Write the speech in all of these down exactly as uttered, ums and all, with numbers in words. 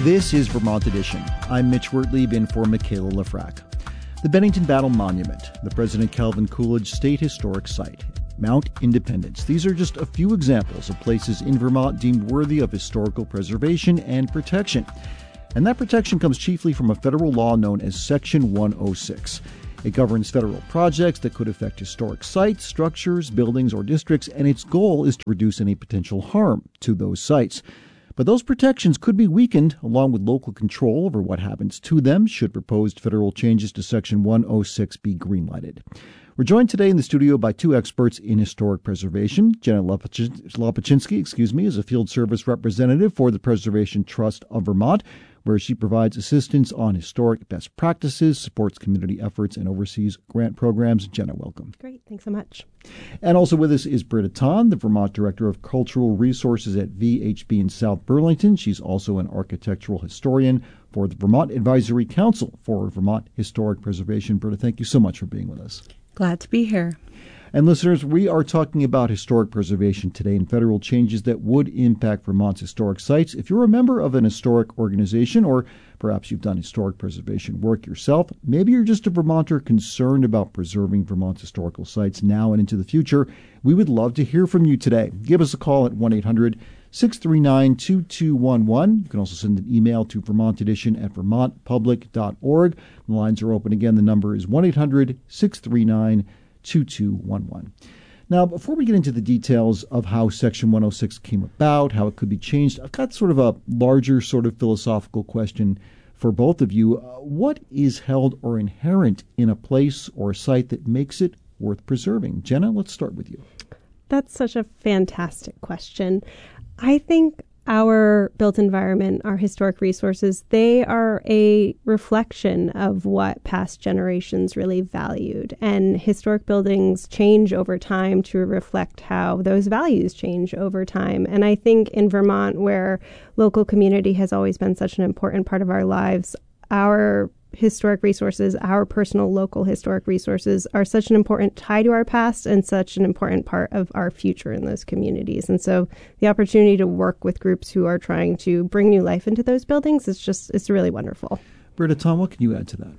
This is Vermont Edition. I'm Mitch Wertlieb in for Michaela Lafrac. The Bennington Battle Monument, the President Calvin Coolidge State Historic Site, Mount Independence. These are just a few examples of places in Vermont deemed worthy of historical preservation and protection. And that protection comes chiefly from a federal law known as Section one oh six. It governs federal projects that could affect historic sites, structures, buildings, or districts, and its goal is to reduce any potential harm to those sites. But those protections could be weakened, along with local control over what happens to them, should proposed federal changes to Section one oh six be greenlighted. We're joined today in the studio by two experts in historic preservation. Jenna Lopaczynski, excuse me, is a field service representative for the Preservation Trust of Vermont, where she provides assistance on historic best practices, supports community efforts, and oversees grant programs. Jenna, welcome. Great. Thanks so much. And also with us is Britta Ton, the Vermont Director of Cultural Resources at V H B in South Burlington. She's also an architectural historian for the Vermont Advisory Council for Vermont Historic Preservation. Britta, thank you so much for being with us. Glad to be here. And listeners, we are talking about historic preservation today and federal changes that would impact Vermont's historic sites. If you're a member of an historic organization, or perhaps you've done historic preservation work yourself, maybe you're just a Vermonter concerned about preserving Vermont's historical sites now and into the future, we would love to hear from you today. Give us a call at one eight hundred six three nine two two one one. You can also send an email to vermont edition at vermont public dot org. The lines are open again. The number is one eight hundred six three nine two two one one. Now, before we get into the details of how Section one oh six came about, how it could be changed, I've got sort of a larger sort of philosophical question for both of you. Uh, what is held or inherent in a place or a site that makes it worth preserving? Jenna, let's start with you. That's such a fantastic question. I think our built environment, our historic resources, they are a reflection of what past generations really valued. And historic buildings change over time to reflect how those values change over time. And I think in Vermont, where local community has always been such an important part of our lives, our historic resources, our personal local historic resources are such an important tie to our past and such an important part of our future in those communities. And so the opportunity to work with groups who are trying to bring new life into those buildings is just, it's really wonderful. Britta Ton, what can you add to that?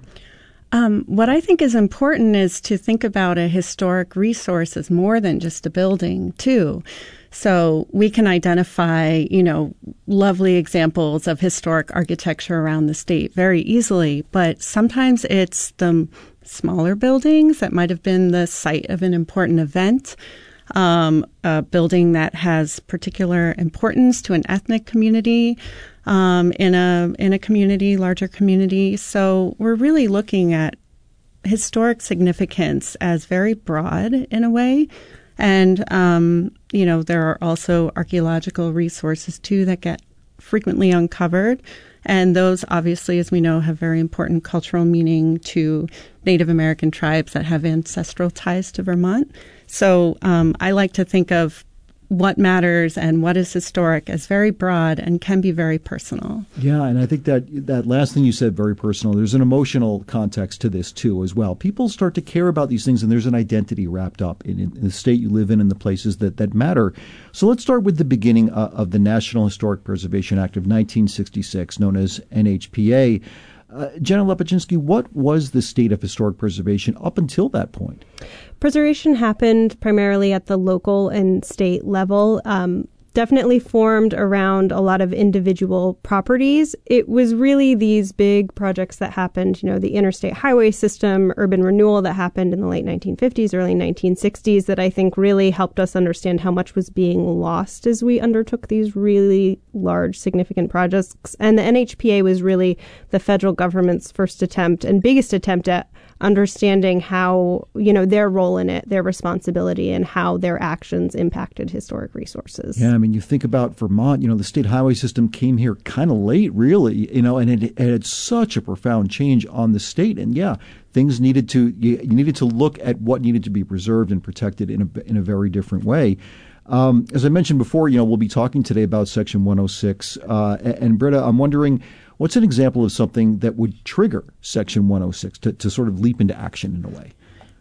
Um, what I think is important is to think about a historic resource as more than just a building, too. So we can identify, you know, lovely examples of historic architecture around the state very easily, but sometimes it's the smaller buildings that might have been the site of an important event, um, a building that has particular importance to an ethnic community, um, in a in a community, larger community. So we're really looking at historic significance as very broad in a way. And, um, you know, there are also archaeological resources, too, that get frequently uncovered. And those, obviously, as we know, have very important cultural meaning to Native American tribes that have ancestral ties to Vermont. So um, I like to think of what matters and what is historic as very broad and can be very personal. Yeah, and I think that that last thing you said, very personal, there's an emotional context to this, too, as well. People start to care about these things, and there's an identity wrapped up in, in the state you live in and the places that, that matter. So let's start with the beginning uh, of the National Historic Preservation Act of nineteen sixty-six, known as N H P A. Uh, Jenna Lopaczynski, what was the state of historic preservation up until that point? Preservation happened primarily at the local and state level. Um, definitely formed around a lot of individual properties. It was really these big projects that happened, you know, the interstate highway system, urban renewal that happened in the late nineteen fifties, early nineteen sixties, that I think really helped us understand how much was being lost as we undertook these really large, significant projects. And the N H P A was really the federal government's first attempt and biggest attempt at understanding how, you know, their role in it, their responsibility, and how their actions impacted historic resources. Yeah, I mean, you think about Vermont, you know, the state highway system came here kind of late, really, you know, and it, it had such a profound change on the state. And yeah, things needed to, you, you needed to look at what needed to be preserved and protected in a, in a very different way. Um, as I mentioned before, you know, we'll be talking today about Section one oh six. Uh, and, and Britta, I'm wondering, what's an example of something that would trigger Section one oh six to, to sort of leap into action in a way?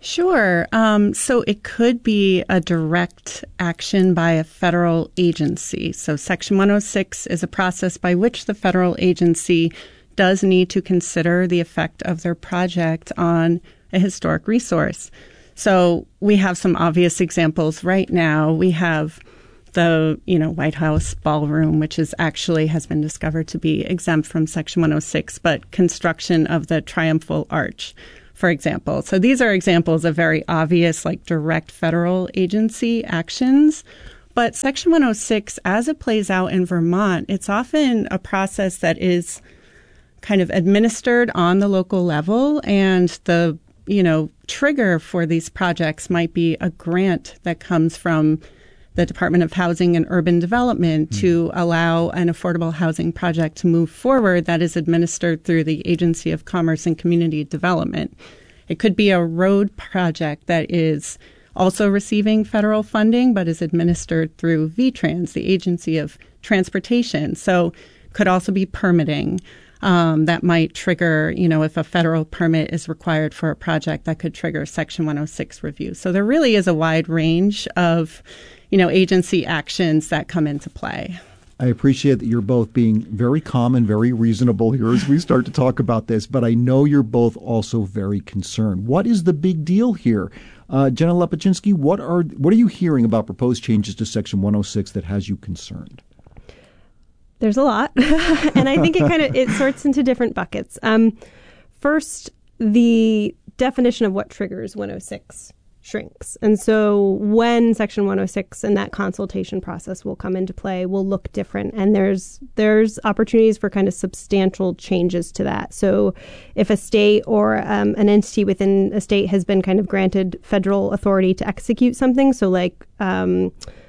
Sure. Um, so it could be a direct action by a federal agency. So Section one oh six is a process by which the federal agency does need to consider the effect of their project on a historic resource. So we have some obvious examples right now. We have the, you know, White House ballroom, which is actually has been discovered to be exempt from Section one oh six, but construction of the Triumphal Arch, for example. So these are examples of very obvious, like direct federal agency actions. But Section one oh six, as it plays out in Vermont, it's often a process that is kind of administered on the local level, and the, you know, trigger for these projects might be a grant that comes from the Department of Housing and Urban Development mm. to allow an affordable housing project to move forward that is administered through the Agency of Commerce and Community Development. It could be a road project that is also receiving federal funding but is administered through V TRANS, the Agency of Transportation. So could also be permitting. Um, that might trigger, you know, if a federal permit is required for a project, that could trigger Section one oh six review. So there really is a wide range of, you know, agency actions that come into play. I appreciate that you're both being very calm and very reasonable here as we start to talk about this, but I know you're both also very concerned. What is the big deal here? Uh, Jenna Lepachinsky, what are what are you hearing about proposed changes to Section one oh six that has you concerned? There's a lot, and I think it kind of it sorts into different buckets. Um, first, the definition of what triggers one oh six shrinks. And so when Section one oh six and that consultation process will come into play will look different. And there's there's opportunities for kind of substantial changes to that. So if a state or um, an entity within a state has been kind of granted federal authority to execute something, so like um,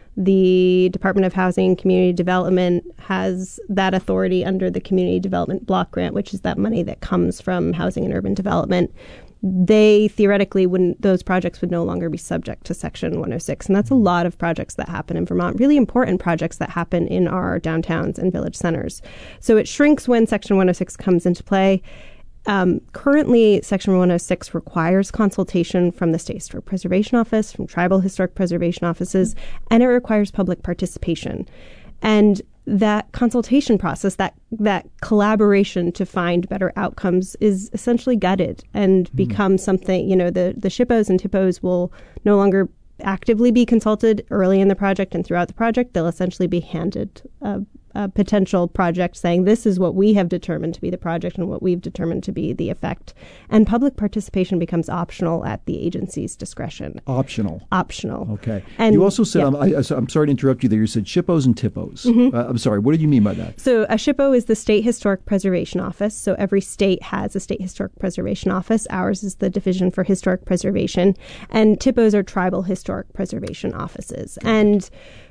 the Department of Housing and Community Development has that authority under the Community Development Block Grant, which is that money that comes from housing and urban development. They theoretically wouldn't, those projects would no longer be subject to Section one oh six. And that's a lot of projects that happen in Vermont, really important projects that happen in our downtowns and village centers. So it shrinks when Section one oh six comes into play. Um, currently, Section one oh six requires consultation from the State Historic Preservation Office, from tribal historic preservation offices, and it requires public participation. And that consultation process, that that collaboration to find better outcomes is essentially gutted and mm. becomes something, you know, the, the SHPOs and TIPOs will no longer actively be consulted early in the project and throughout the project. They'll essentially be handed a, a potential project saying this is what we have determined to be the project and what we've determined to be the effect. And public participation becomes optional at the agency's discretion. Optional. Optional. Okay. And you also said, yeah. I'm, I, I'm sorry to interrupt you there, you said SHPOs and TIPOs. Mm-hmm. Uh, I'm sorry, what did you mean by that? So a SHPO is the State Historic Preservation Office. So every state has a State Historic Preservation Office. Ours is the Division for Historic Preservation. And TIPOs are Tribal Historic Preservation Offices. Okay. And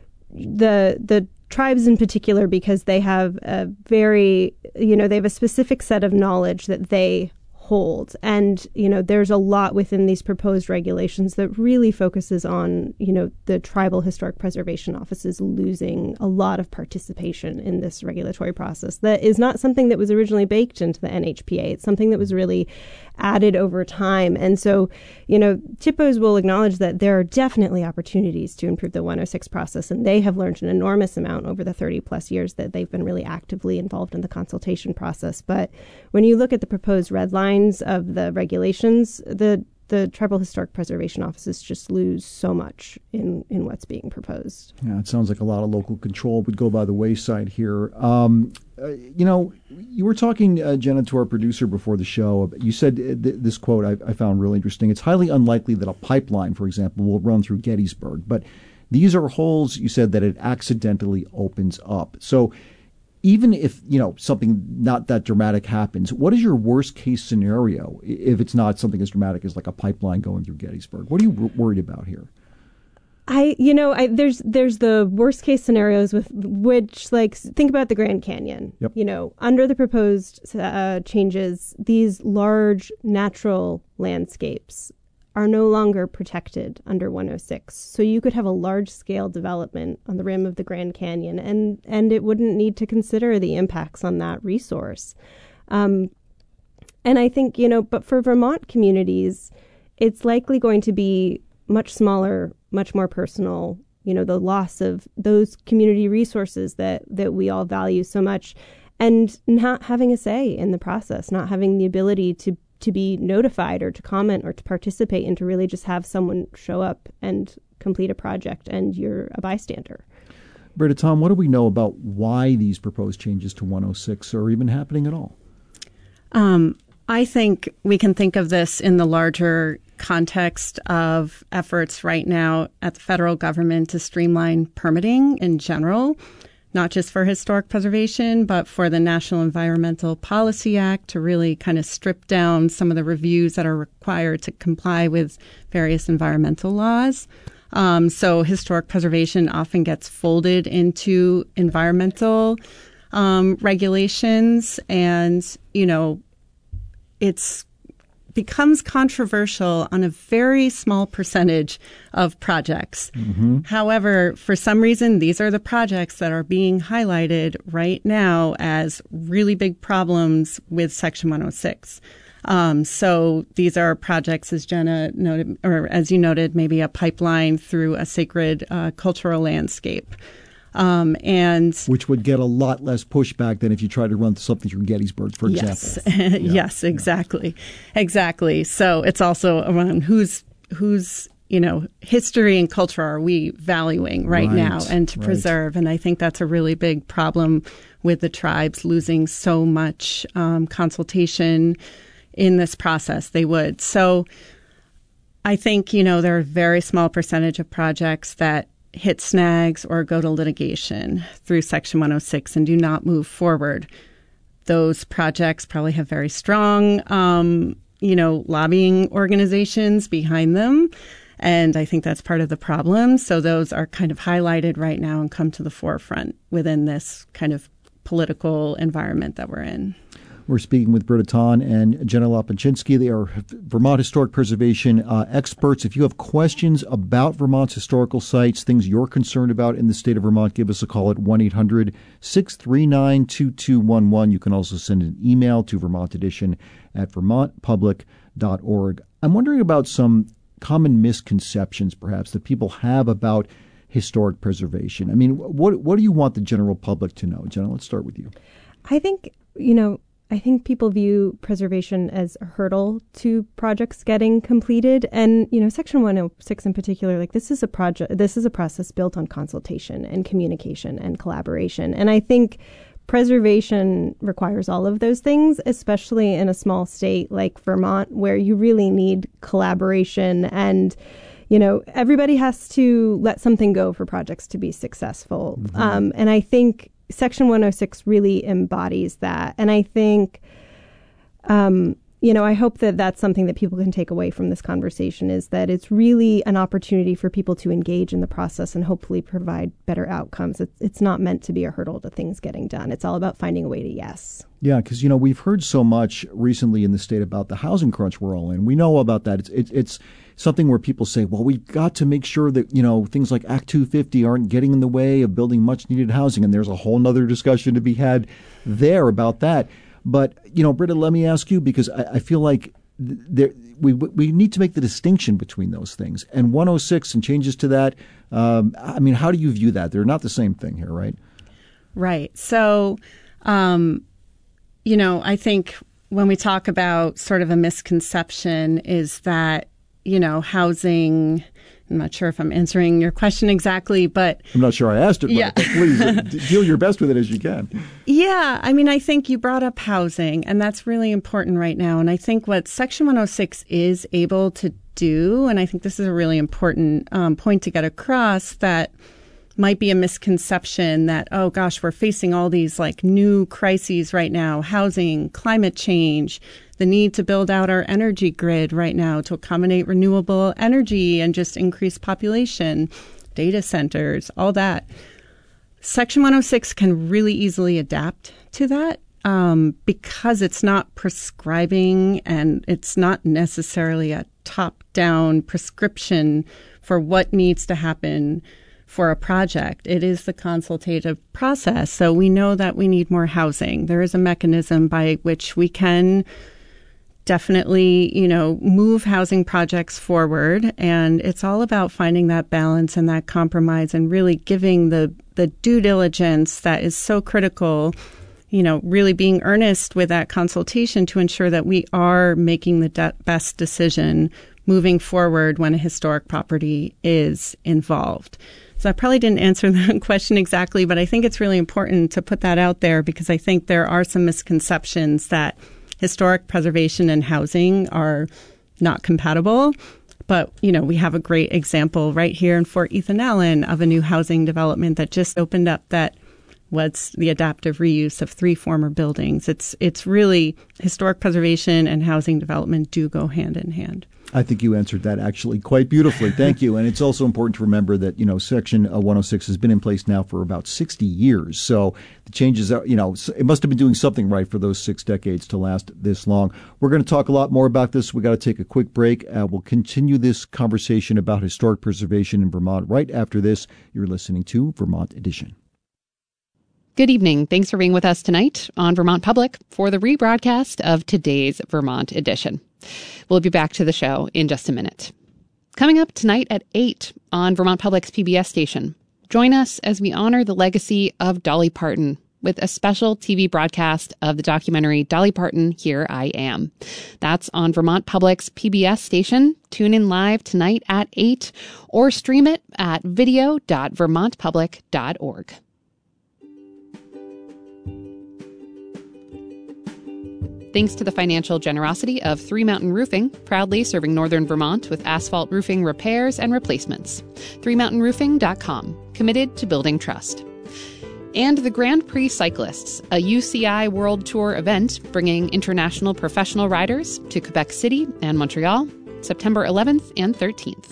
the the tribes in particular, because they have a very, you know, they have a specific set of knowledge that they hold. And, you know, there's a lot within these proposed regulations that really focuses on, you know, the tribal historic preservation offices losing a lot of participation in this regulatory process. That is not something that was originally baked into the N H P A. It's something that was really added over time. And so, you know, TIPOs will acknowledge that there are definitely opportunities to improve the one oh six process, and they have learned an enormous amount over the thirty plus years that they've been really actively involved in the consultation process. But when you look at the proposed red lines of the regulations, the the tribal historic preservation offices just lose so much in, in what's being proposed. Yeah, it sounds like a lot of local control would go by the wayside here. Um, uh, you know, you were talking, uh, Jenna, to our producer before the show. You said th- this quote I, I found really interesting. It's highly unlikely that a pipeline, for example, will run through Gettysburg, but these are holes, you said, that it accidentally opens up. So even if, you know, something not that dramatic happens, what is your worst case scenario if it's not something as dramatic as like a pipeline going through Gettysburg? What are you w- worried about here? I, you know, I, there's there's the worst case scenarios with which, like, think about the Grand Canyon. Yep. You know, under the proposed uh, changes, these large natural landscapes are no longer protected under one oh six. So you could have a large-scale development on the rim of the Grand Canyon, and, and it wouldn't need to consider the impacts on that resource. Um, and I think, you know, but for Vermont communities, it's likely going to be much smaller, much more personal. You know, the loss of those community resources that, that we all value so much, and not having a say in the process, not having the ability to, to be notified or to comment or to participate, and to really just have someone show up and complete a project and you're a bystander. Britta, Tom, what do we know about why these proposed changes to one oh six are even happening at all? Um, I think we can think of this in the larger context of efforts right now at the federal government to streamline permitting in general, not just for historic preservation, but for the National Environmental Policy Act to really kind of strip down some of the reviews that are required to comply with various environmental laws. Um, so historic preservation often gets folded into environmental um, regulations, and, you know, it's becomes controversial on a very small percentage of projects. Mm-hmm. However, for some reason, these are the projects that are being highlighted right now as really big problems with Section one oh six. Um, so these are projects, as Jenna noted, or as you noted, maybe a pipeline through a sacred uh, cultural landscape. Um, and which would get a lot less pushback than if you tried to run something through Gettysburg, for yes. example. yeah. Yes, exactly. Yeah. Exactly. So it's also around whose, whose, you know, history and culture are we valuing right, right now and to right. preserve. And I think that's a really big problem with the tribes losing so much um, consultation in this process. They would. So I think, you know, there are a very small percentage of projects that hit snags or go to litigation through Section one oh six and do not move forward. Those projects probably have very strong, um, you know, lobbying organizations behind them. And I think that's part of the problem. So those are kind of highlighted right now and come to the forefront within this kind of political environment that we're in. We're speaking with Britta Ton and Jenna Lopaczynski. They are Vermont Historic Preservation uh, experts. If you have questions about Vermont's historical sites, things you're concerned about in the state of Vermont, give us a call at one eight hundred six three nine two two one one. You can also send an email to Vermont Edition at vermont public dot org. I'm wondering about some common misconceptions, perhaps, that people have about historic preservation. I mean, what what do you want the general public to know? Jenna, let's start with you. I think, you know, I think people view preservation as a hurdle to projects getting completed. And, you know, Section one oh six in particular, like this is a project, this is a process built on consultation and communication and collaboration. And I think preservation requires all of those things, especially in a small state like Vermont, where you really need collaboration and, you know, everybody has to let something go for projects to be successful. Mm-hmm. Um, and I think Section one oh six really embodies that. And I think, um, you know, I hope that that's something that people can take away from this conversation, is that it's really an opportunity for people to engage in the process and hopefully provide better outcomes. It's, it's not meant to be a hurdle to things getting done. It's all about finding a way to yes. Yeah, because, you know, we've heard so much recently in the state about the housing crunch we're all in. We know about that. It's, it's, it's something where people say, well, we've got to make sure that, you know, things like Act two fifty aren't getting in the way of building much needed housing. And there's a whole nother discussion to be had there about that. But, you know, Britta, let me ask you, because I, I feel like there, we we need to make the distinction between those things. And one oh six and changes to that, um, I mean, how do you view that? They're not the same thing here, right? Right. So, um, you know, I think when we talk about sort of a misconception is that, you know, housing, I'm not sure if I'm answering your question exactly, but I'm not sure I asked it right, yeah. but please deal your best with it as you can. Yeah, I mean, I think you brought up housing, and that's really important right now. And I think what Section one oh six is able to do, and I think this is a really important um, point to get across, that might be a misconception that, oh gosh, we're facing all these like new crises right now, housing, climate change, the need to build out our energy grid right now to accommodate renewable energy and just increase population, data centers, all that. Section one oh six can really easily adapt to that um, because it's not prescribing and it's not necessarily a top-down prescription for what needs to happen for a project. It is the consultative process. So we know that we need more housing. There is a mechanism by which we can definitely, you know, move housing projects forward. And it's all about finding that balance and that compromise and really giving the, the due diligence that is so critical, you know, really being earnest with that consultation to ensure that we are making the de- best decision moving forward when a historic property is involved. So I probably didn't answer that question exactly, but I think it's really important to put that out there because I think there are some misconceptions that historic preservation and housing are not compatible. But, you know, we have a great example right here in Fort Ethan Allen of a new housing development that just opened up that was the adaptive reuse of three former buildings. It's it's really historic preservation and housing development do go hand in hand. I think you answered that actually quite beautifully. Thank you. And it's also important to remember that, you know, Section one oh six has been in place now for about sixty years. So the changes are, you know, it must have been doing something right for those six decades to last this long. We're going to talk a lot more about this. We got to take a quick break. Uh, we'll continue this conversation about historic preservation in Vermont right after this. You're listening to Vermont Edition. Good evening. Thanks for being with us tonight on Vermont Public for the rebroadcast of today's Vermont Edition. We'll be back to the show in just a minute. Coming up tonight at eight on Vermont Public's P B S station, join us as we honor the legacy of Dolly Parton with a special T V broadcast of the documentary Dolly Parton, Here I Am. That's on Vermont Public's P B S station. Tune in live tonight at eight or stream it at video dot vermont public dot org. Thanks to the financial generosity of Three Mountain Roofing, proudly serving northern Vermont with asphalt roofing repairs and replacements. three mountain roofing dot com, committed to building trust. And the Grand Prix Cyclists, a U C I World Tour event bringing international professional riders to Quebec City and Montreal, September eleventh and thirteenth.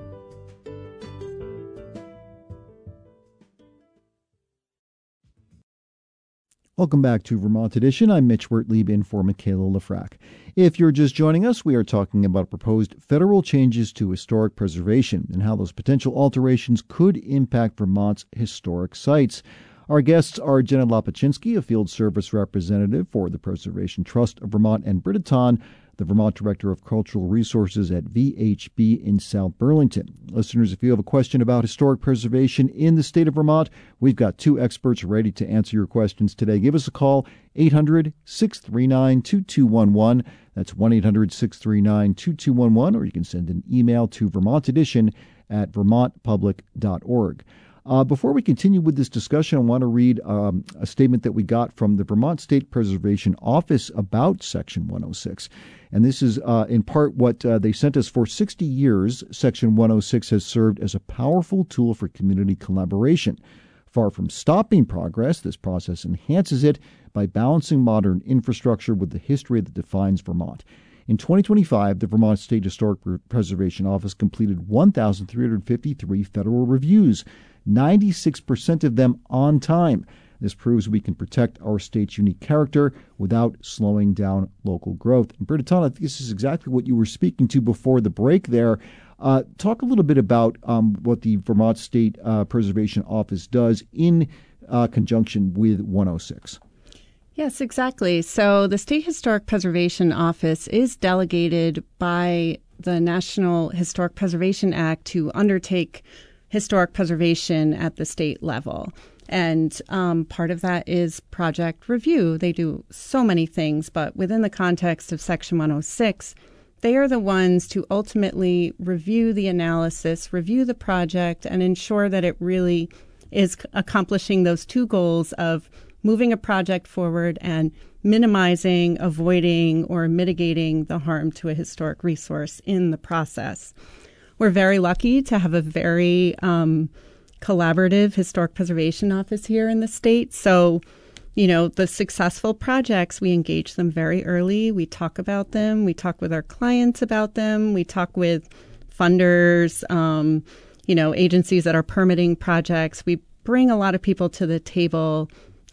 Welcome back to Vermont Edition. I'm Mitch Wertlieb in for Michaela Lefrak. If you're just joining us, we are talking about proposed federal changes to historic preservation and how those potential alterations could impact Vermont's historic sites. Our guests are Jenna Lopaczynski, a field service representative for the Preservation Trust of Vermont, and Britta Ton, the Vermont Director of Cultural Resources at V H B in South Burlington. Listeners, if you have a question about historic preservation in the state of Vermont, we've got two experts ready to answer your questions today. Give us a call, eight hundred, six three nine, two two one one. That's one eight hundred, six three nine, two two one one, or you can send an email to Vermont Edition at vermont public dot org. Uh, before we continue with this discussion, I want to read um, a statement that we got from the Vermont State Preservation Office about Section one oh six. And this is uh, in part what uh, they sent us. For sixty years, Section one oh six has served as a powerful tool for community collaboration. Far from stopping progress, this process enhances it by balancing modern infrastructure with the history that defines Vermont. In twenty twenty-five, the Vermont State Historic Preservation Office completed one thousand three hundred fifty-three federal reviews, ninety-six percent of them on time. This proves we can protect our state's unique character without slowing down local growth. And Britta Ton, I think this is exactly what you were speaking to before the break there. Uh, talk a little bit about um, what the Vermont State uh, Preservation Office does in uh, conjunction with one oh six. Yes, exactly. So the State Historic Preservation Office is delegated by the National Historic Preservation Act to undertake historic preservation at the state level. And um, part of that is project review. They do so many things, but within the context of Section one oh six, they are the ones to ultimately review the analysis, review the project, and ensure that it really is accomplishing those two goals of moving a project forward and minimizing, avoiding, or mitigating the harm to a historic resource in the process. We're very lucky to have a very um, collaborative historic preservation office here in the state. So, you know, the successful projects, we engage them very early. We talk about them. We talk with our clients about them. We talk with funders, um, you know, agencies that are permitting projects. We bring a lot of people to the table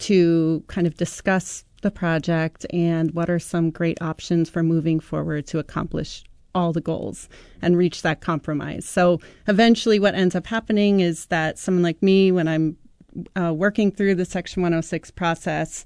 to kind of discuss the project and what are some great options for moving forward to accomplish all the goals and reach that compromise. So eventually what ends up happening is that someone like me, when I'm uh, working through the Section one oh six process,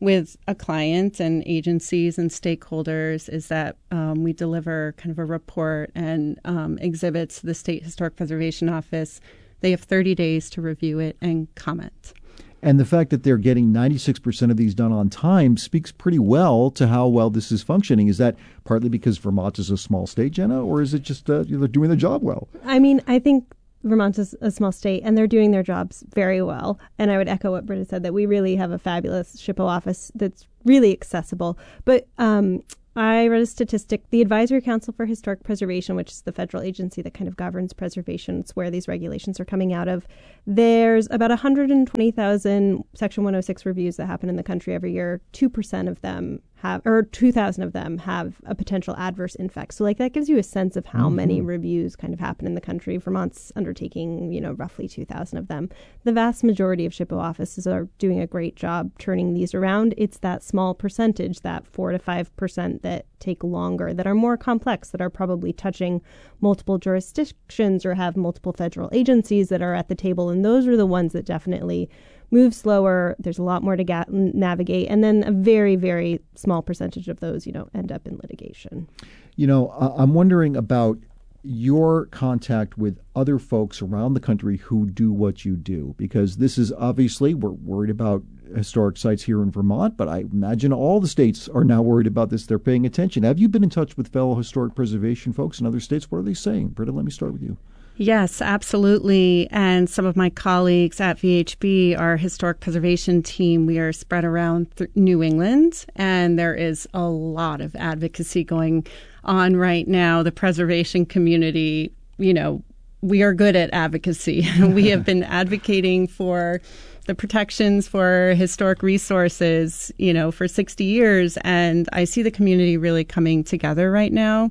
with a client and agencies and stakeholders is that um, we deliver kind of a report and um, exhibits to the State Historic Preservation Office. They have thirty days to review it and comment. And the fact that they're getting ninety-six percent of these done on time speaks pretty well to how well this is functioning. Is that partly because Vermont is a small state, Jenna, or is it just uh, they're doing their job well? I mean, I think Vermont is a small state, and they're doing their jobs very well. And I would echo what Britta said, that we really have a fabulous SHPO office that's really accessible. But um, I read a statistic. The Advisory Council for Historic Preservation, which is the federal agency that kind of governs preservation, it's where these regulations are coming out of. There's about one hundred twenty thousand Section one oh six reviews that happen in the country every year. two percent of them have, or two thousand of them have a potential adverse infect. So like that gives you a sense of how mm-hmm. many reviews kind of happen in the country. Vermont's undertaking, you know, roughly two thousand of them. The vast majority of SHPO offices are doing a great job turning these around. It's that small percentage, that four to five percent that take longer, that are more complex, that are probably touching multiple jurisdictions or have multiple federal agencies that are at the table. And those are the ones that definitely move slower. There's a lot more to ga- navigate. And then a very, very small percentage of those, you know, end up in litigation. You know, uh, I'm wondering about your contact with other folks around the country who do what you do, because this is obviously, we're worried about historic sites here in Vermont, but I imagine all the states are now worried about this. They're paying attention. Have you been in touch with fellow historic preservation folks in other states? What are they saying? Britta, let me start with you. Yes, absolutely. And some of my colleagues at V H B, our historic preservation team, we are spread around th- New England, and there is a lot of advocacy going on right now. The preservation community, you know, we are good at advocacy. We have been advocating for the protections for historic resources, you know, for sixty years. And I see the community really coming together right now.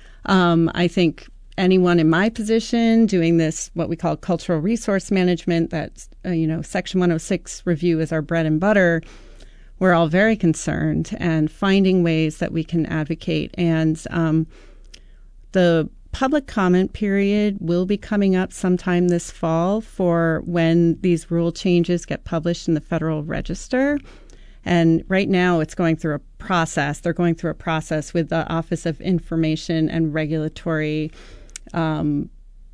Um, I think anyone in my position doing this, what we call cultural resource management, that's, uh, you know, Section one oh six review is our bread and butter. We're all very concerned and finding ways that we can advocate. And um, the public comment period will be coming up sometime this fall for when these rule changes get published in the Federal Register. And right now it's going through a process. They're going through a process with the Office of Information and Regulatory Um,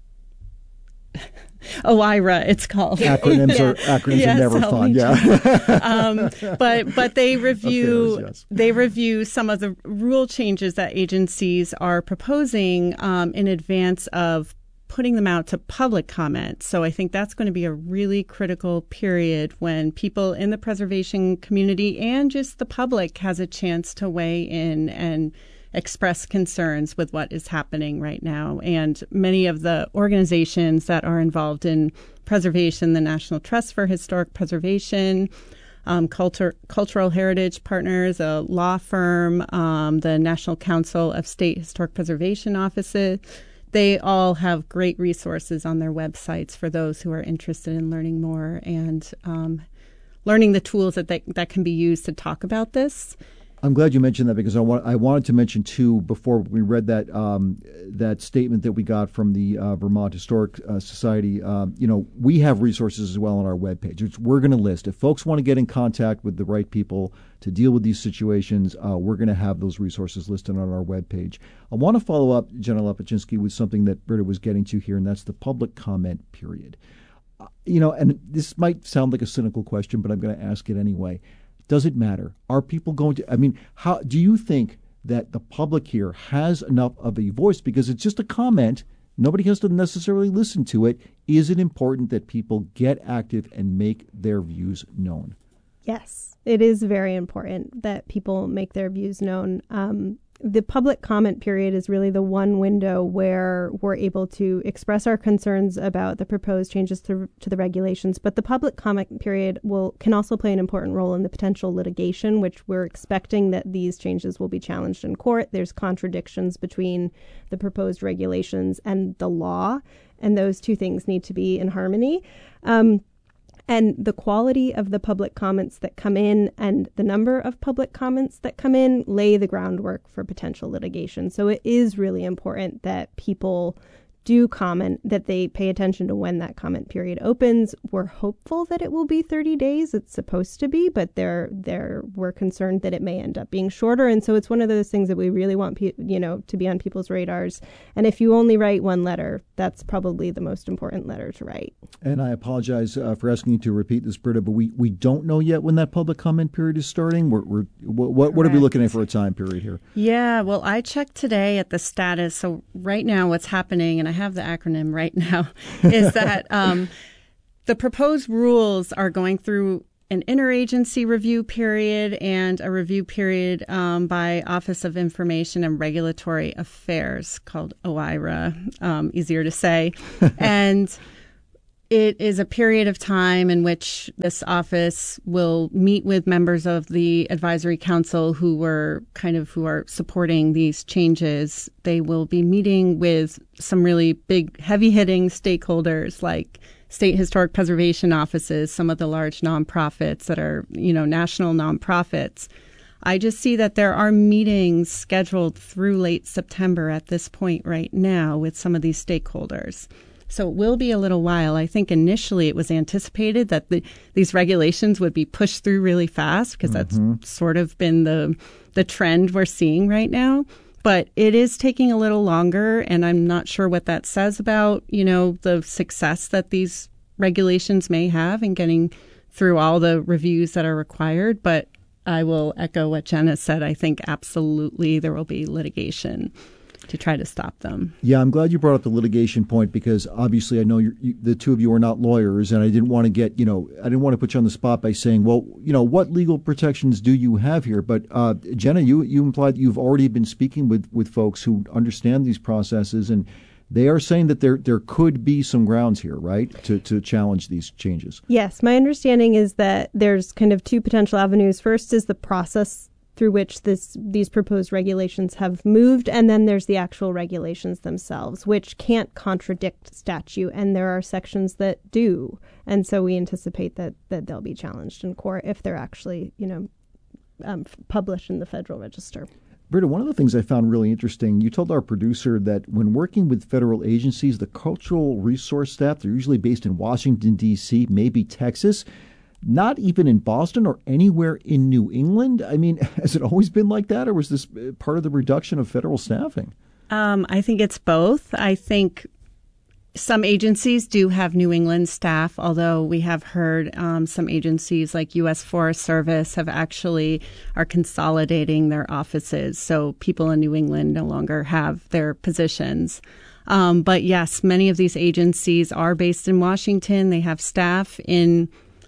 OIRA, it's called. Acronyms yeah. are acronyms yes, are never fun. Yeah. um, but but they review Affairs, yes. they review some of the rule changes that agencies are proposing um, in advance of putting them out to public comment. So I think that's going to be a really critical period when people in the preservation community and just the public has a chance to weigh in and express concerns with what is happening right now. And many of the organizations that are involved in preservation, the National Trust for Historic Preservation, um, Culture, Cultural Heritage Partners, a law firm, um, the National Council of State Historic Preservation Offices, they all have great resources on their websites for those who are interested in learning more and um, learning the tools that, they, that can be used to talk about this. I'm glad you mentioned that, because I, want, I wanted to mention, too, before we read that um, that statement that we got from the uh, Vermont Historic uh, Society, um, you know, we have resources as well on our webpage, which we're going to list. If folks want to get in contact with the right people to deal with these situations, uh, we're going to have those resources listed on our webpage. I want to follow up, Jenna Lepachinsky, with something that Britta was getting to here, and that's the public comment period. Uh, you know, and this might sound like a cynical question, but I'm going to ask it anyway. Does it matter? Are people going to, I mean, how do you think that the public here has enough of a voice? Because it's just a comment. Nobody has to necessarily listen to it. Is it important that people get active and make their views known? Yes, it is very important that people make their views known. Um, the public comment period is really the one window where we're able to express our concerns about the proposed changes to, to the regulations. But the public comment period will can also play an important role in the potential litigation, which we're expecting that these changes will be challenged in court. There's contradictions between the proposed regulations and the law, and those two things need to be in harmony. Um, And the quality of the public comments that come in and the number of public comments that come in lay the groundwork for potential litigation. So it is really important that people do comment, that they pay attention to when that comment period opens. We're hopeful that it will be thirty days. It's supposed to be, but they're they're we're concerned that it may end up being shorter. And so it's one of those things that we really want pe- you know to be on people's radars. And if you only write one letter, that's probably the most important letter to write. And I apologize uh, for asking you to repeat this, Britta, but we, we don't know yet when that public comment period is starting. We're, we're what what are we looking at for a time period here? Yeah, well, I checked today at the status. So right now, what's happening, and I have the acronym right now, is that um, the proposed rules are going through an interagency review period and a review period um, by Office of Information and Regulatory Affairs, called O I R A, um, easier to say. And it is a period of time in which this office will meet with members of the advisory council who were kind of who are supporting these changes. They will be meeting with some really big, heavy-hitting stakeholders like state historic preservation offices, some of the large nonprofits that are, you know, national nonprofits. I just see that there are meetings scheduled through late September at this point right now with some of these stakeholders. So it will be a little while. I think initially it was anticipated that the, these regulations would be pushed through really fast because mm-hmm. that's sort of been the the trend we're seeing right now. But it is taking a little longer, and I'm not sure what that says about, you know, the success that these regulations may have in getting through all the reviews that are required. But I will echo what Jenna said. I think absolutely there will be litigation to try to stop them. Yeah, I'm glad you brought up the litigation point because obviously I know you're, you, the two of you are not lawyers, and I didn't want to get, you know, I didn't want to put you on the spot by saying, well, you know, what legal protections do you have here? But uh, Jenna, you you implied that you've already been speaking with, with folks who understand these processes, and they are saying that there there could be some grounds here, right, to, to challenge these changes. Yes, my understanding is that there's kind of two potential avenues. First is the process through which this these proposed regulations have moved, and then there's the actual regulations themselves, which can't contradict statute, and there are sections that do. And so we anticipate that that they'll be challenged in court if they're actually, you know, um, published in the Federal Register. Britta, one of the things I found really interesting, you told our producer that when working with federal agencies, the cultural resource staff, they're usually based in Washington, D C, maybe Texas, not even in Boston or anywhere in New England. I mean, has it always been like that, or was this part of the reduction of federal staffing? Um, I think it's both. I think some agencies do have New England staff, although we have heard um, some agencies like U S Forest Service have actually are consolidating their offices. So people in New England no longer have their positions. Um, but yes, many of these agencies are based in Washington. They have staff in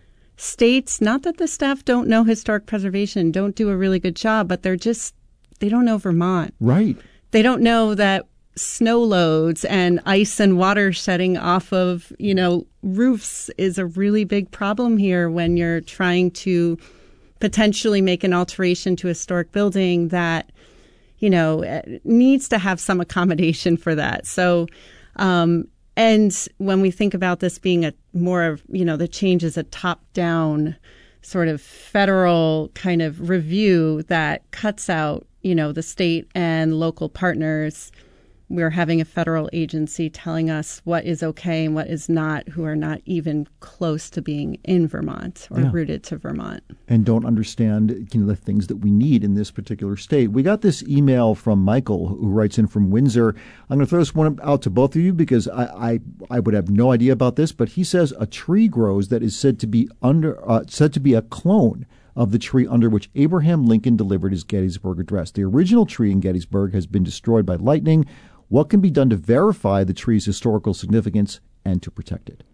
states, not that the staff don't know historic preservation, don't do a really good job, but they're just, they don't know Vermont. Right. They don't know that snow loads and ice and water shedding off of, you know, roofs is a really big problem here when you're trying to potentially make an alteration to a historic building that, you know, needs to have some accommodation for that. So, um, And when we think about this being a more of, you know, the change is a top-down sort of federal kind of review that cuts out, you know, the state and local partners. We're having a federal agency telling us what is okay and what is not, who are not even close to being in Vermont or yeah. rooted to Vermont. And don't understand, you know, the things that we need in this particular state. We got this email from Michael, who writes in from Windsor. I'm going to throw this one out to both of you because I, I, I would have no idea about this, but he says a tree grows that is said to be under uh, said to be a clone of the tree under which Abraham Lincoln delivered his Gettysburg Address. The original tree in Gettysburg has been destroyed by lightning. What can be done to verify the tree's historical significance and to protect it?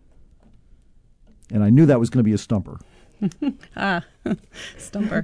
And I knew that was going to be a stumper. ah, stumper.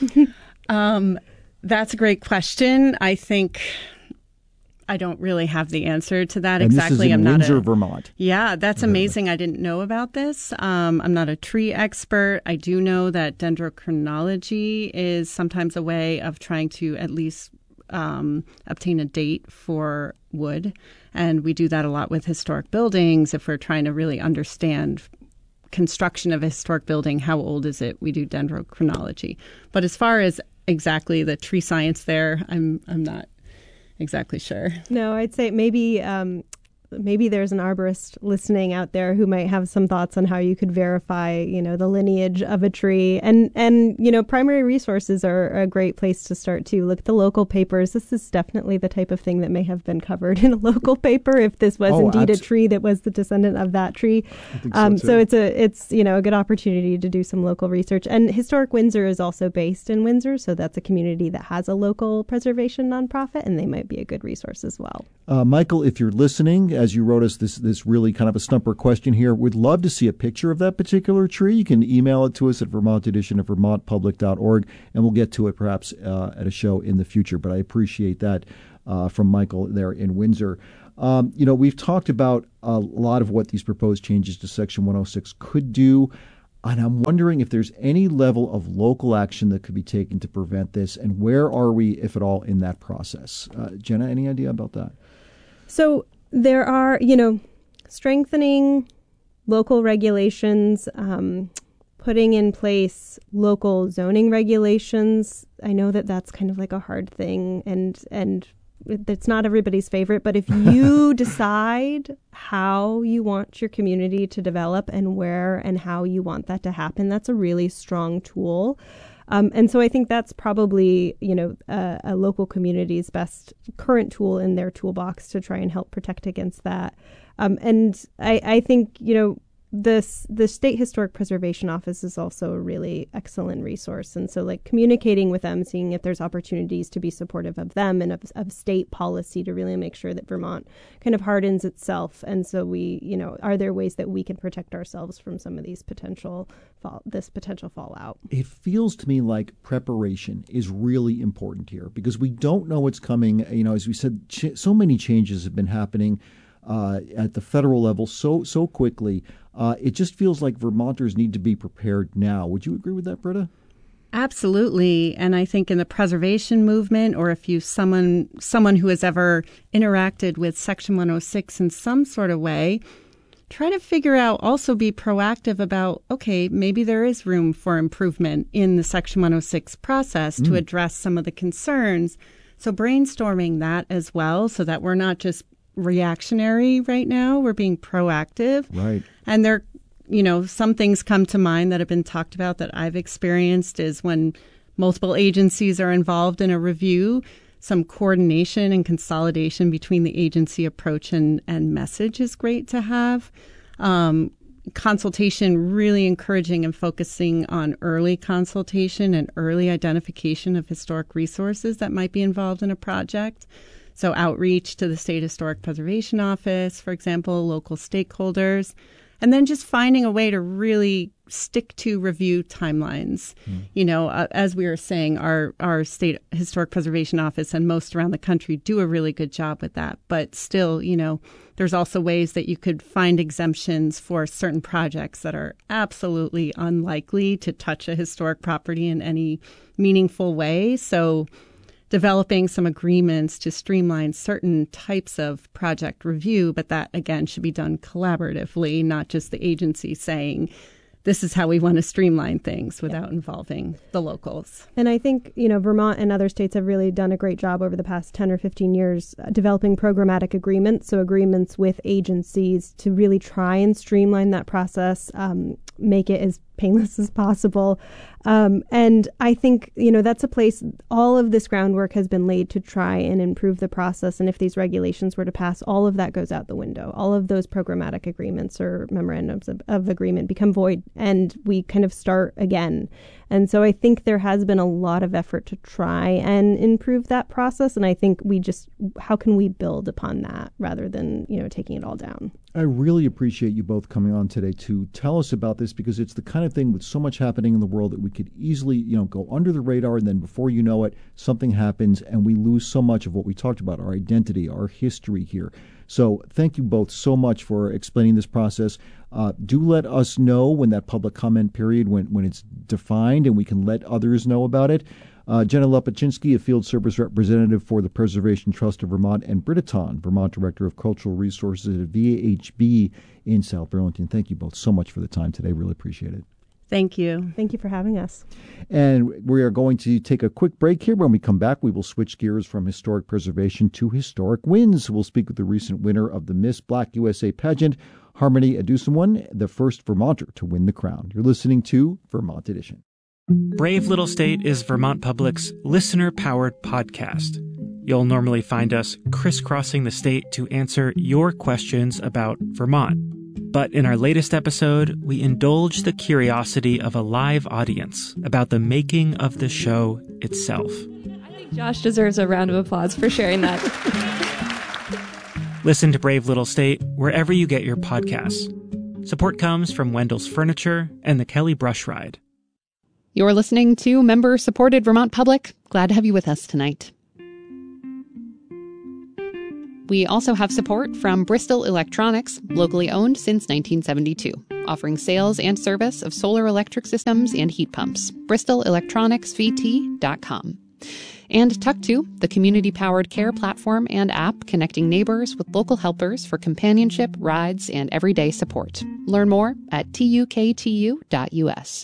um, that's a great question. I think I don't really have the answer to that and exactly. This is in I'm Windsor, not a, Vermont. Yeah, that's amazing. I didn't know about this. Um, I'm not a tree expert. I do know that dendrochronology is sometimes a way of trying to at least Um, obtain a date for wood. And we do that a lot with historic buildings. If we're trying to really understand construction of a historic building, how old is it? We do dendrochronology. But as far as exactly the tree science there, I'm I'm not exactly sure. No, I'd say maybe um, maybe there's an arborist listening out there who might have some thoughts on how you could verify, you know, the lineage of a tree. And, and you know, primary resources are a great place to start too. Look at the local papers. This is definitely the type of thing that may have been covered in a local paper if this was oh, indeed abs- a tree that was the descendant of that tree. I think Um, so, so too. it's a it's you know a good opportunity to do some local research. And Historic Windsor is also based in Windsor, so that's a community that has a local preservation nonprofit, and they might be a good resource as well. Uh, Michael, if you're listening, as you wrote us this this really kind of a stumper question here, we'd love to see a picture of that particular tree. You can email it to us at Vermont Edition at vermont public dot org, and we'll get to it perhaps uh, at a show in the future. But I appreciate that uh, from Michael there in Windsor. Um, you know, we've talked about a lot of what these proposed changes to Section one oh six could do. And I'm wondering if there's any level of local action that could be taken to prevent this, and where are we, if at all, in that process? Uh, Jenna, any idea about that? So there are, you know, strengthening local regulations, um, putting in place local zoning regulations. I know that that's kind of like a hard thing, and and it's not everybody's favorite, but if you decide how you want your community to develop and where and how you want that to happen, that's a really strong tool. Um, and so I think that's probably, you know, a, a local community's best current tool in their toolbox to try and help protect against that. Um, and I, I think, you know, This the State Historic Preservation Office is also a really excellent resource. And so like communicating with them, seeing if there's opportunities to be supportive of them and of, of state policy to really make sure that Vermont kind of hardens itself. And so we, you know, are there ways that we can protect ourselves from some of these potential fall, this potential fallout? It feels to me like preparation is really important here because we don't know what's coming. You know, as we said, ch- so many changes have been happening uh, at the federal level so so quickly. Uh, it just feels like Vermonters need to be prepared now. Would you agree with that, Britta? Absolutely. And I think in the preservation movement, or if you someone someone who has ever interacted with Section one oh six in some sort of way, try to figure out, also be proactive about, okay, maybe there is room for improvement in the Section one oh six process mm. to address some of the concerns. So brainstorming that as well, so that we're not just reactionary right now. We're being proactive. Right. And there, you know, some things come to mind that have been talked about that I've experienced is when multiple agencies are involved in a review, some coordination and consolidation between the agency approach and, and message is great to have. Um, consultation, really encouraging and focusing on early consultation and early identification of historic resources that might be involved in a project. So outreach to the State Historic Preservation Office, for example, local stakeholders, and then just finding a way to really stick to review timelines. Mm. You know, uh, as we were saying, our, our State Historic Preservation Office and most around the country do a really good job with that. But still, you know, there's also ways that you could find exemptions for certain projects that are absolutely unlikely to touch a historic property in any meaningful way. So developing some agreements to streamline certain types of project review, but that, again, should be done collaboratively, not just the agency saying, this is how we want to streamline things without yeah. involving the locals. And I think, you know, Vermont and other states have really done a great job over the past ten or fifteen years uh, developing programmatic agreements, so agreements with agencies to really try and streamline that process, um, make it as painless as possible. Um, and I think, you know, that's a place, all of this groundwork has been laid to try and improve the process. And if these regulations were to pass, all of that goes out the window. All of those programmatic agreements or memorandums of, of agreement become void, and we kind of start again. And so I think there has been a lot of effort to try and improve that process. And I think we just, how can we build upon that rather than, you know, taking it all down? I really appreciate you both coming on today to tell us about this, because it's the kind of thing with so much happening in the world that we could easily, you know, go under the radar, and then before you know it, something happens and we lose so much of what we talked about, our identity, our history here. So thank you both so much for explaining this process. Uh, do let us know when that public comment period, when, when it's defined, and we can let others know about it. Uh, Jenna Lepachinsky, a field service representative for the Preservation Trust of Vermont, and Britta Ton, Vermont Director of Cultural Resources at V A H B in South Burlington. Thank you both so much for the time today. Really appreciate it. Thank you. Thank you for having us. And we are going to take a quick break here. When we come back, we will switch gears from historic preservation to historic wins. We'll speak with the recent winner of the Miss Black U S A pageant, Harmony Adusomun, the first Vermonter to win the crown. You're listening to Vermont Edition. Brave Little State is Vermont Public's listener-powered podcast. You'll normally find us crisscrossing the state to answer your questions about Vermont. But in our latest episode, we indulge the curiosity of a live audience about the making of the show itself. I think Josh deserves a round of applause for sharing that. Listen to Brave Little State wherever you get your podcasts. Support comes from Wendell's Furniture and the Kelly Brush Ride. You're listening to member-supported Vermont Public. Glad to have you with us tonight. We also have support from Bristol Electronics, locally owned since nineteen seventy-two, offering sales and service of solar electric systems and heat pumps. bristol electronics v t dot com. And Tuck two, the community-powered care platform and app connecting neighbors with local helpers for companionship, rides, and everyday support. Learn more at tuktu dot u s.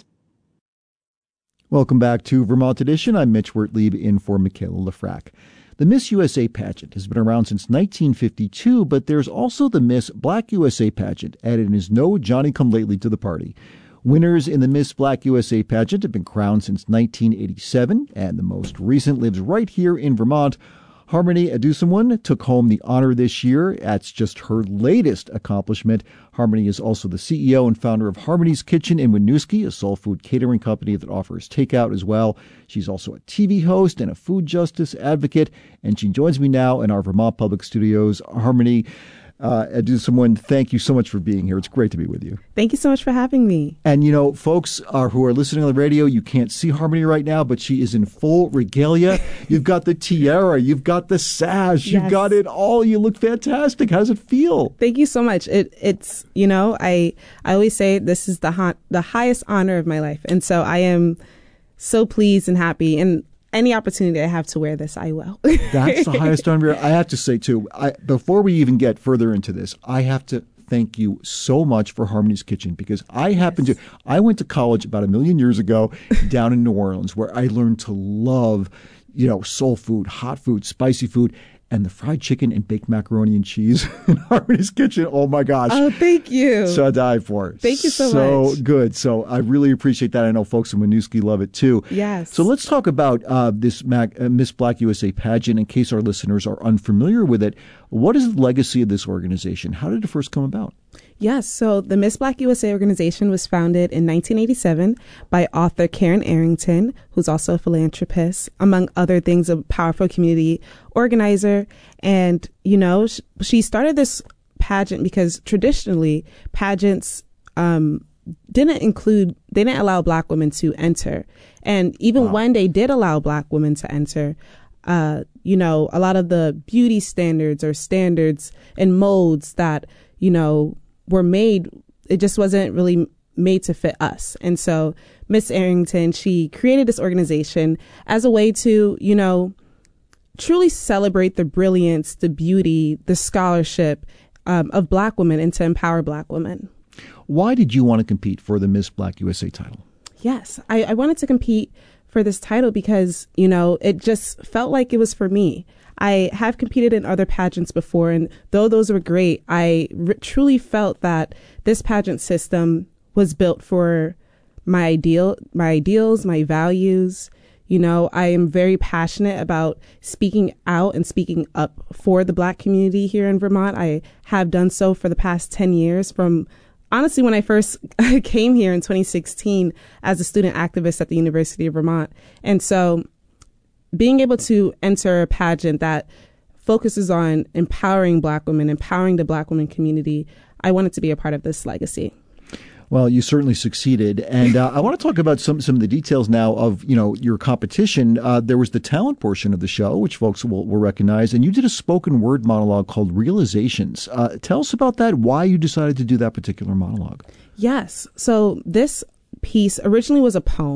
Welcome back to Vermont Edition. I'm Mitch Wertlieb in for Michaela Lefrak. The Miss U S A pageant has been around since nineteen fifty-two, but there's also the Miss Black U S A pageant, and it is no Johnny-come-lately to the party. Winners in the Miss Black U S A pageant have been crowned since nineteen eighty-seven, and the most recent lives right here in Vermont. Harmony Adusomun took home the honor this year. That's just her latest accomplishment. Harmony is also the C E O and founder of Harmony's Kitchen in Winooski, a soul food catering company that offers takeout as well. She's also a T V host and a food justice advocate, and she joins me now in our Vermont Public Studios. Harmony Uh, Adusomun, thank you so much for being here. It's great to be with you. Thank you so much for having me. And, you know, folks uh, who are listening on the radio, you can't see Harmony right now, but she is in full regalia. You've got the tiara. You've got the sash. You've Yes. got it all. You look fantastic. How does it feel? Thank you so much. It, it's, you know, I, I always say this is the ha- the highest honor of my life. And so I am so pleased and happy. And any opportunity I have to wear this, I will. That's the highest honor. I have to say, too, I, before we even get further into this, I have to thank you so much for Harmony's Kitchen, because I happen yes. to, I went to college about a million years ago down in New Orleans, where I learned to love, you know, soul food, hot food, spicy food, and the fried chicken and baked macaroni and cheese in Harmony's Kitchen. Oh, my gosh. Oh, thank you. So I die for it. Thank you so, so much. So good. So I really appreciate that. I know folks in Winooski love it, too. Yes. So let's talk about uh, this Mac, uh, Miss Black U S A pageant. In case our listeners are unfamiliar with it, what is the legacy of this organization? How did it first come about? Yes, so the Miss Black U S A organization was founded in nineteen eighty-seven by author Karen Arrington, who's also a philanthropist, among other things, a powerful community organizer. And, you know, sh- she started this pageant because traditionally pageants um, didn't include, they didn't allow Black women to enter. And even wow. when they did allow Black women to enter, uh, you know, a lot of the beauty standards or standards and molds that, you know, were made, it just wasn't really made to fit us. And so Miss Arrington, she created this organization as a way to, you know, truly celebrate the brilliance, the beauty, the scholarship um, of Black women and to empower Black women. Why did you want to compete for the Miss Black U S A title? Yes, I, I wanted to compete for this title because, you know, it just felt like it was for me. I have competed in other pageants before, and though those were great, I r- truly felt that this pageant system was built for my ideal, my ideals, my values. You know, I am very passionate about speaking out and speaking up for the Black community here in Vermont. I have done so for the past ten years, from honestly when I first came here in twenty sixteen as a student activist at the University of Vermont. And so being able to enter a pageant that focuses on empowering Black women, empowering the Black women community, I wanted to be a part of this legacy. Well, you certainly succeeded. And uh, I want to talk about some, some of the details now of, you know, your competition. Uh, there was the talent portion of the show, which folks will, will recognize. And you did a spoken word monologue called Realizations. Uh, tell us about that, why you decided to do that particular monologue. Yes. So this piece originally was a poem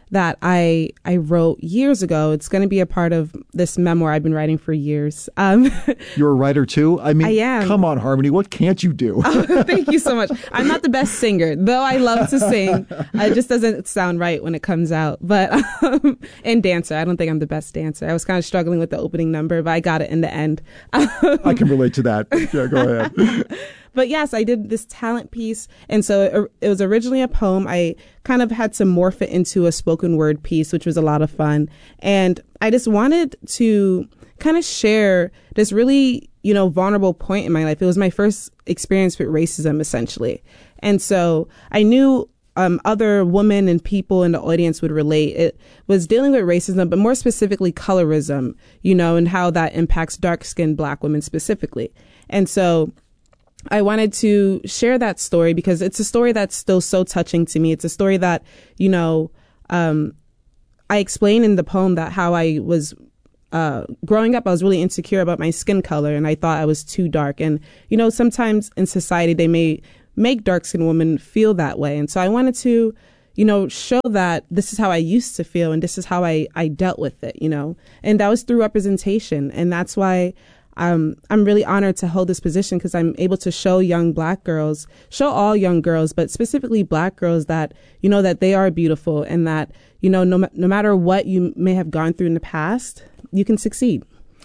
that I I wrote years ago. It's going to be a part of this memoir I've been writing for years. Um, You're a writer too? I mean, I am. Come on, Harmony. What can't you do? Oh, thank you so much. I'm not the best singer, though I love to sing. It just doesn't sound right when it comes out. But um, and dancer, I don't think I'm the best dancer. I was kind of struggling with the opening number, but I got it in the end. I can relate to that. Yeah, go ahead. But yes, I did this talent piece. And so it, it was originally a poem. I kind of had to morph it into a spoken word piece, which was a lot of fun. And I just wanted to kind of share this really, you know, vulnerable point in my life. It was my first experience with racism, essentially. And so I knew um, other women and people in the audience would relate. It was dealing with racism, but more specifically colorism, you know, and how that impacts dark-skinned Black women specifically. And so I wanted to share that story because it's a story that's still so touching to me. It's a story that, you know, um, I explain in the poem that how I was uh, growing up, I was really insecure about my skin color and I thought I was too dark. And, you know, sometimes in society, they may make dark-skinned women feel that way. And so I wanted to, you know, show that this is how I used to feel and this is how I, I dealt with it, you know, and that was through representation. And that's why Um, I'm really honored to hold this position because I'm able to show young Black girls, show all young girls, but specifically Black girls that, you know, that they are beautiful and that, you know, no, no matter what you may have gone through in the past, you can succeed.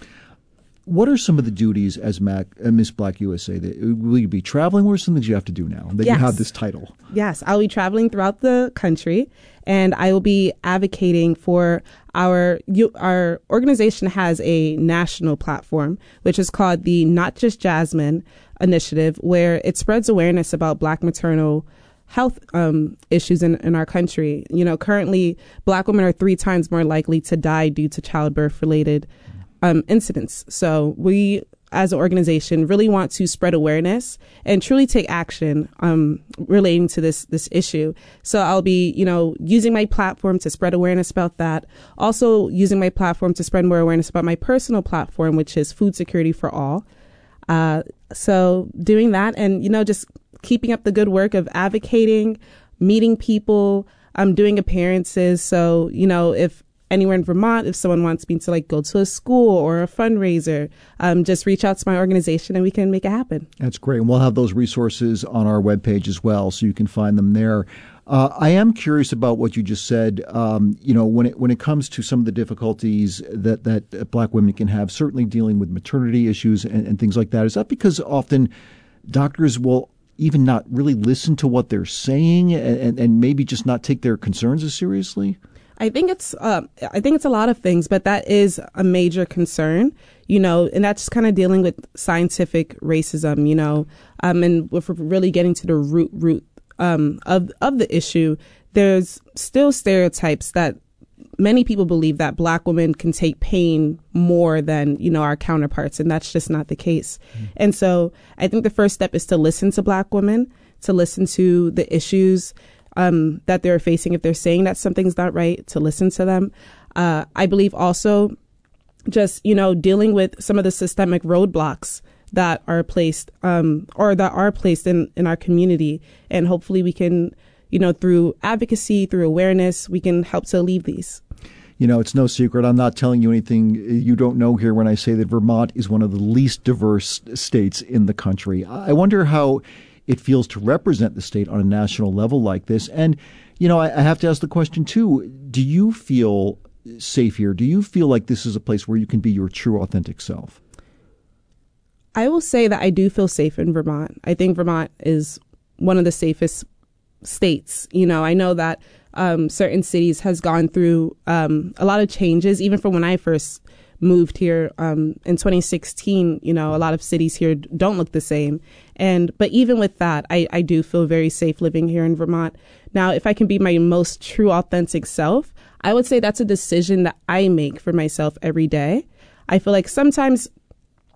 What are some of the duties as Mac, uh, Miss Black U S A? That, will you be traveling? What are some things you have to do now that Yes. you have this title? Yes, I'll be traveling throughout the country and I will be advocating for our, you, our organization has a national platform, which is called the Not Just Jasmine Initiative, where it spreads awareness about Black maternal health um, issues in, in our country. You know, currently Black women are three times more likely to die due to childbirth related um, incidents. So we, as an organization, really want to spread awareness and truly take action um, relating to this this issue. So I'll be, you know, using my platform to spread awareness about that. Also using my platform to spread more awareness about my personal platform, which is Food Security for All. Uh, so doing that and, you know, just keeping up the good work of advocating, meeting people, um, doing appearances. So, you know, if anywhere in Vermont, if someone wants me to like go to a school or a fundraiser, um, just reach out to my organization and we can make it happen. That's great. And we'll have those resources on our webpage as well, so you can find them there. Uh, I am curious about what you just said. Um, you know, when it when it comes to some of the difficulties that, that Black women can have, certainly dealing with maternity issues and, and things like that, is that because often doctors will even not really listen to what they're saying and, and maybe just not take their concerns as seriously? I think it's uh, I think it's a lot of things, but that is a major concern, you know, and that's kind of dealing with scientific racism, you know, um, and if we're really getting to the root root um, of of the issue, there's still stereotypes that many people believe that Black women can take pain more than, you know, our counterparts, and that's just not the case. Mm-hmm. And so I think the first step is to listen to Black women, to listen to the issues Um, that they're facing. If they're saying that something's not right, to listen to them. Uh, I believe also just, you know, dealing with some of the systemic roadblocks that are placed um, or that are placed in, in our community. And hopefully we can, you know, through advocacy, through awareness, we can help to alleviate these. You know, it's no secret. I'm not telling you anything you don't know here when I say that Vermont is one of the least diverse states in the country. I wonder how it feels to represent the state on a national level like this. And, you know, I, I have to ask the question, too, do you feel safe here? Do you feel like this is a place where you can be your true, authentic self? I will say that I do feel safe in Vermont. I think Vermont is one of the safest states. You know, I know that um, certain cities has gone through um, a lot of changes, even from when I first moved here um, in twenty sixteen. You know, a lot of cities here don't look the same. And but even with that, I, I do feel very safe living here in Vermont. Now, if I can be my most true, authentic self, I would say that's a decision that I make for myself every day. I feel like sometimes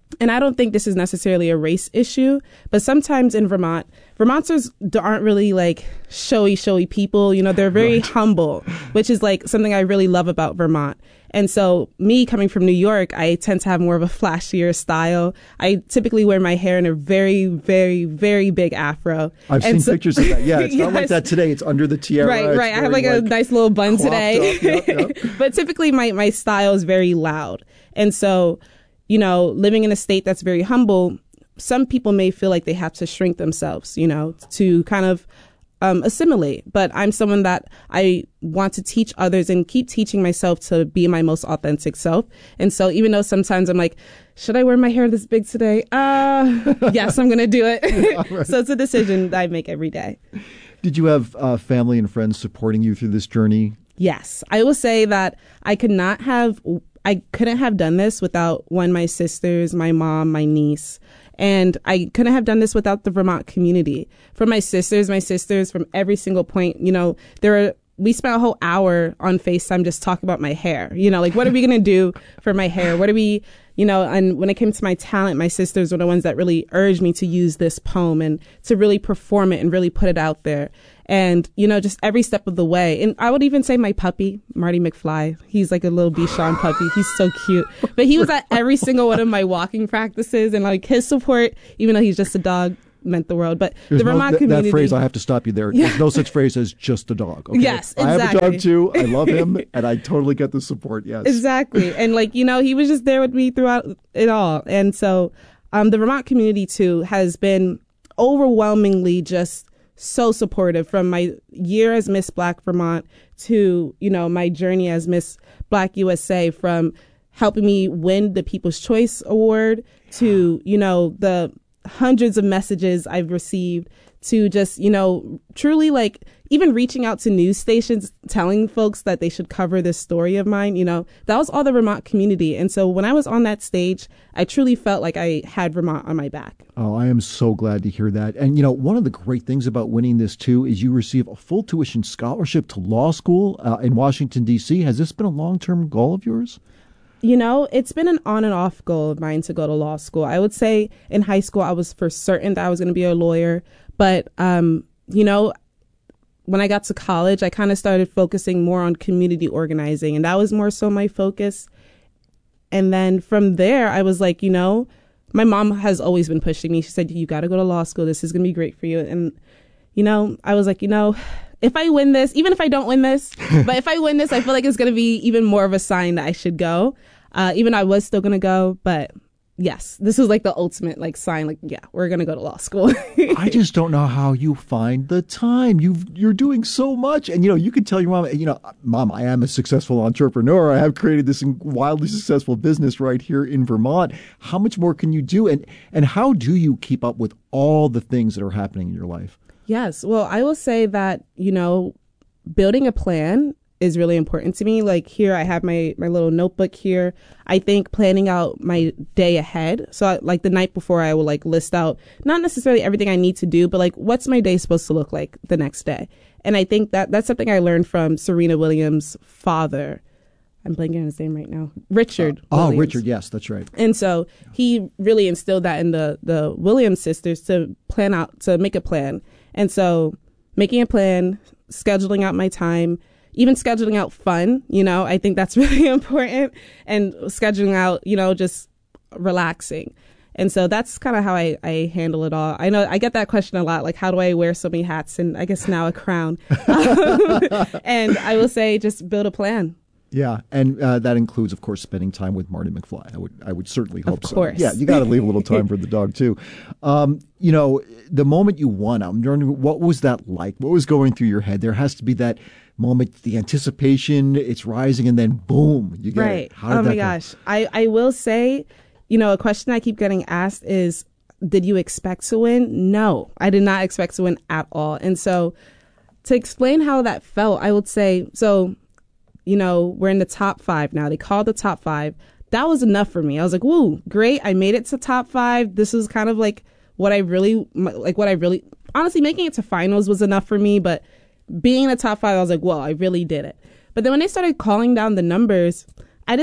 and I don't think this is necessarily a race issue, but sometimes in Vermont, Vermonters aren't really like showy, showy people. You know, they're very right. humble, which is like something I really love about Vermont. And so me coming from New York, I tend to have more of a flashier style. I typically wear my hair in a very, very, very big afro. I've and seen so, pictures of that. Yeah, it's yes. not like that today. It's under the tiara. Right, right. I have like, like a nice little bun today. Yep, yep. But typically my, my style is very loud. And so, you know, living in a state that's very humble, some people may feel like they have to shrink themselves, you know, to kind of um, assimilate. But I'm someone that I want to teach others and keep teaching myself to be my most authentic self. And so even though sometimes I'm like, should I wear my hair this big today? Uh, yes, I'm going to do it. Yeah, right. So it's a decision that I make every day. Did you have uh, family and friends supporting you through this journey? Yes. I will say that I could not have, I couldn't have done this without one, my sisters, my mom, my niece. And I couldn't have done this without the Vermont community. From my sisters, my sisters from every single point, you know, there are, we spent a whole hour on FaceTime just talking about my hair. You know, like, what are we going to do for my hair? What are we, you know, and when it came to my talent, my sisters were the ones that really urged me to use this poem and to really perform it and really put it out there. And, you know, just every step of the way. And I would even say my puppy, Marty McFly, he's like a little Bichon puppy. He's so cute. But he was at every single one of my walking practices, and like his support, even though he's just a dog, meant the world. But There's the Vermont no, th- community. That phrase, I have to stop you there. Yeah. There's no such phrase as just a dog. Okay? Yes, exactly. I have a dog too. I love him, and I totally get the support. Yes. Exactly. And like, you know, he was just there with me throughout it all. And so um, the Vermont community too has been overwhelmingly just so supportive, from my year as Miss Black Vermont to, you know, my journey as Miss Black U S A, from helping me win the People's Choice Award to, you know, the hundreds of messages I've received, to just, you know, truly like even reaching out to news stations, telling folks that they should cover this story of mine. You know, that was all the Vermont community. And so when I was on that stage, I truly felt like I had Vermont on my back. Oh, I am so glad to hear that. And, you know, one of the great things about winning this, too, is you receive a full tuition scholarship to law school uh, in Washington, D C. Has this been a long-term goal of yours? You know, it's been an on and off goal of mine to go to law school. I would say in high school, I was for certain that I was going to be a lawyer. But, um, you know, when I got to college, I kind of started focusing more on community organizing. And that was more so my focus. And then from there, I was like, you know, my mom has always been pushing me. She said, you got to go to law school. This is going to be great for you. And, you know, I was like, you know, if I win this, even if I don't win this, but if I win this, I feel like it's going to be even more of a sign that I should go. Uh, even though I was still going to go, but yes, this is like the ultimate like sign, like, yeah, we're going to go to law school. I just don't know how you find the time. You've, you're doing so much. And, you know, you could tell your mom, you know, Mom, I am a successful entrepreneur. I have created this wildly successful business right here in Vermont. How much more can you do? And, and how do you keep up with all the things that are happening in your life? Yes. Well, I will say that, you know, building a plan is really important to me. Like here, I have my, my little notebook here. I think planning out my day ahead. So I, like the night before, I will like list out not necessarily everything I need to do, but like what's my day supposed to look like the next day. And I think that that's something I learned from Serena Williams' father. I'm blanking on his name right now. Richard. Uh, oh, Williams. Richard. Yes, that's right. And so he really instilled that in the, the Williams sisters to plan out, to make a plan. And so making a plan, scheduling out my time, even scheduling out fun, you know, I think that's really important, and scheduling out, you know, just relaxing. And so that's kind of how I, I handle it all. I know I get that question a lot, like, how do I wear so many hats? And I guess now a crown. And I will say, just build a plan. Yeah, and uh, that includes, of course, spending time with Marty McFly. I would, I would certainly hope so. Of course. Yeah, you got to leave a little time for the dog too. Um, you know, the moment you won, I'm wondering, what was that like? What was going through your head? There has to be that moment, the anticipation, it's rising, and then boom, you get right. it. How did oh that my go? gosh, I, I will say, you know, a question I keep getting asked is, did you expect to win? No, I did not expect to win at all. And so, to explain how that felt, I would say, so. You know, we're in the top five now. They called the top five. That was enough for me. I was like, woo, great. I made it to top five. This is kind of like what I really, like what I really, honestly, making it to finals was enough for me. But being in the top five, I was like, whoa, I really did it. But then when they started calling down the numbers, I just,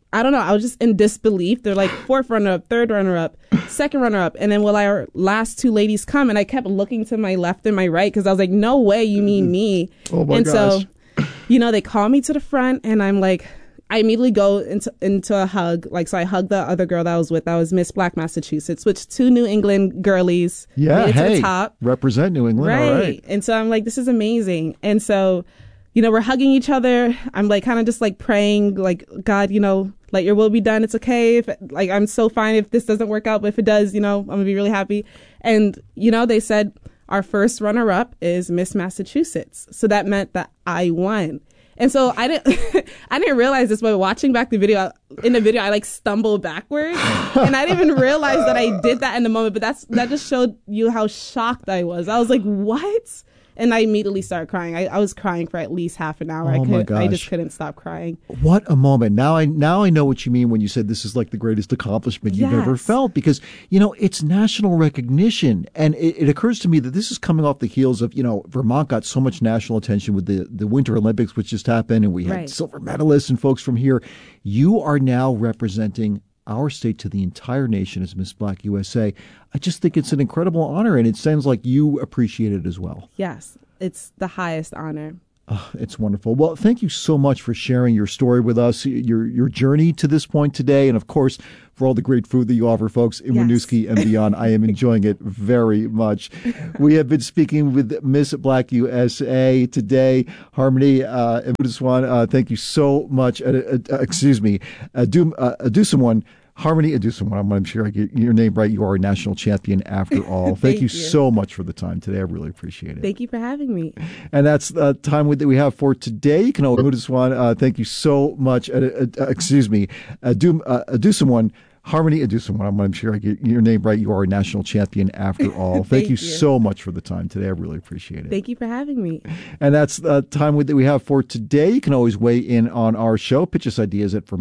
I don't know. I was just in disbelief. They're like fourth runner up, third runner up, second runner up. And then will our last two ladies come? And I kept looking to my left and my right because I was like, no way, you mean me. Oh my and gosh. so, you know, they call me to the front and I'm like, I immediately go into into a hug. Like, so I hugged the other girl that I was with. That was Miss Black Massachusetts, which two New England girlies Yeah, made it hey, to the top. represent New England. Right. All right. And so I'm like, this is amazing. And so, you know, we're hugging each other. I'm like kind of just like praying, like, God, you know, let your will be done. It's okay. If, like, I'm so fine if this doesn't work out, but if it does, you know, I'm gonna be really happy. And, you know, they said our first runner up is Miss Massachusetts. So that meant that I won. And so I didn't, I didn't realize this, but watching back the video, in the video, I like stumbled backwards, and I didn't even realize that I did that in the moment. But that's that just showed you how shocked I was. I was like, "What?" And I immediately started crying. I, I was crying for at least half an hour. Oh I my could, I gosh. just couldn't stop crying. What a moment. Now I now I know what you mean when you said this is like the greatest accomplishment you've Yes. ever felt, because, you know, it's national recognition. And it, it occurs to me that this is coming off the heels of, you know, Vermont got so much national attention with the, the Winter Olympics, which just happened, and we had Right. silver medalists and folks from here. You are now representing our state to the entire nation as Miss Black U S A. I just think it's an incredible honor, and it sounds like you appreciate it as well. Yes, it's the highest honor. Oh, it's wonderful. Well, thank you so much for sharing your story with us, your your journey to this point today, and of course, for all the great food that you offer, folks, in Yes. Winooski and beyond. I am enjoying it very much. We have been speaking with Miss Black U S A today, Harmony uh, Aduswan. Uh, thank you so much. Uh, uh, excuse me, Adum, uh, Adusawan. Harmony Adusawan, I'm sure I get your name right. You are a national champion after all. Thank, Thank you, you. so much for the time today. I really appreciate it. Thank you for having me. And that's the time that we have for today. You can always Adusawan. Uh, thank you so much. Uh, uh, excuse me, Adum, uh, Adusawan. Harmony Adusawan, I'm sure I get your name right. You are a national champion after all. Thank, Thank you, you. so much for the time today. I really appreciate it. Thank you for having me. And that's the time that we have for today. You can always weigh in on our show. Pitch us ideas at